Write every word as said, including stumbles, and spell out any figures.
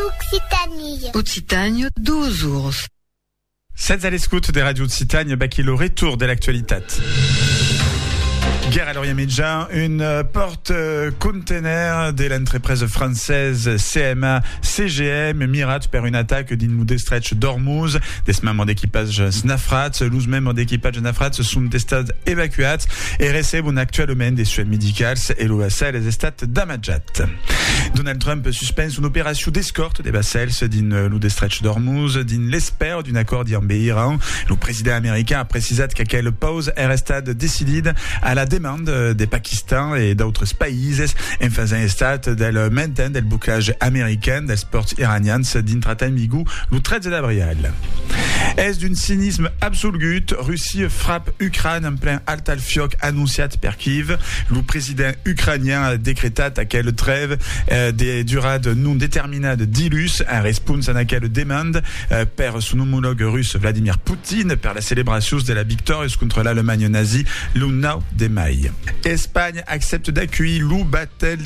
Occitanie. Occitanie, douze ours. Sets à l'escoute des radios Occitanie, baki le retour de l'actualité. Guerre à l'Orient Médien, une porte-container de l'entreprise française C M A C G M Mirat per une attaque din stretch d'Ormuz. Des membres d'équipage Snafrat, los membres d'équipage Snafrat sont estats évacuats et reçoivent actuellement des soins médicaux et l'O S L les estats damajat. Donald Trump suspend une opération d'escorte des vassals din lo stretch d'Ormuz, din l'espère d'un accord amb Iran. Le président américain a précisé qu'aquelle pause est restée décidée à la demande des Pakistan et d'autres pays en faisant état del maintien del blocage américain des sports iraniens d'intratem Migou le treize d'avril. Est d'un cynisme absolu, Russie frappe Ukraine en plein Altalfiok annonciat per Kiev. Le président ukrainien a décrété à quelle trêve euh, des durades non déterminades d'ilus en réponse à quelle demande euh, per son homologue russe Vladimir Poutine per la célébration de la victoire contre l'Allemagne nazie le neuf de mai. Espagne accepte d'accueillir le battle